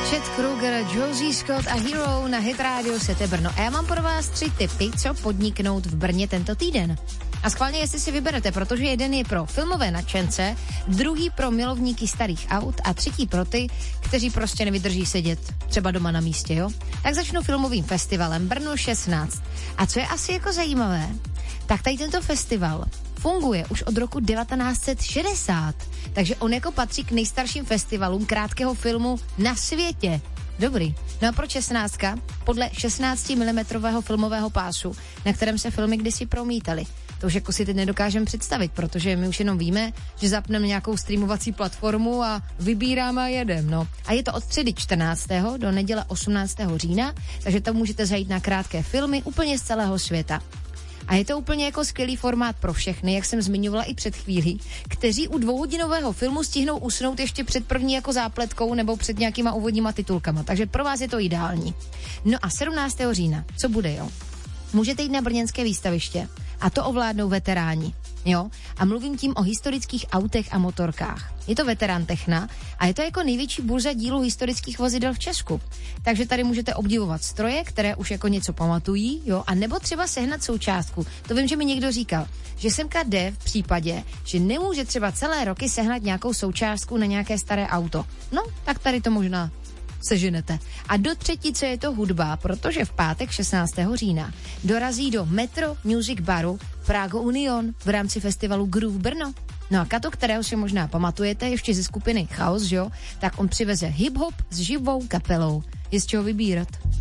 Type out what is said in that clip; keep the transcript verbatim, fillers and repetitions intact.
Chet Kruger, Josie Scott a Hero na Hit Radio City Brno. A já mám pro vás tři tipy, co podniknout v Brně tento týden. A schválně, jestli si vyberete, protože jeden je pro filmové nadšence, druhý pro milovníky starých aut a třetí pro ty, kteří prostě nevydrží sedět třeba doma na místě, jo? Tak začnu filmovým festivalem Brno šestnáct. A co je asi jako zajímavé, tak tady tento festival funguje už od roku devatenáct set šedesát, takže on jako patří k nejstarším festivalům krátkého filmu na světě. Dobrý. No a proč šestnáctka? Podle šestnáctimilimetrového filmového pásu, na kterém se filmy kdysi promítaly. To už jako si teď nedokážeme představit, protože my už jenom víme, že zapneme nějakou streamovací platformu a vybíráme a jedem, no. A je to od středy čtrnáctého do neděle osmnáctého října, takže tam můžete zajít na krátké filmy úplně z celého světa. A je to úplně jako skvělý formát pro všechny, jak jsem zmiňovala i před chvílí, kteří u dvouhodinového filmu stihnou usnout ještě před první jako zápletkou nebo před nějakýma úvodníma titulkama. Takže pro vás je to ideální. No a sedmnáctého října, co bude, jo? Můžete jít na brněnské výstaviště a to ovládnou veteráni, jo? A mluvím tím o historických autech a motorkách. Je to Veterán Techna a je to jako největší burza dílů historických vozidel v Česku. Takže tady můžete obdivovat stroje, které už jako něco pamatují, jo? A nebo třeba sehnat součástku. To vím, že mi někdo říkal, že semka jde v případě, že nemůže třeba celé roky sehnat nějakou součástku na nějaké staré auto. No, tak tady to možná seženete. A do třetice je to hudba, protože v pátek šestnáctého října dorazí do Metro Music Baru Prago Union v rámci festivalu Groove Brno. No a Kato, kterého si možná pamatujete ještě ze skupiny Chaos, jo, tak on přiveze hip-hop s živou kapelou. Je z čeho vybírat.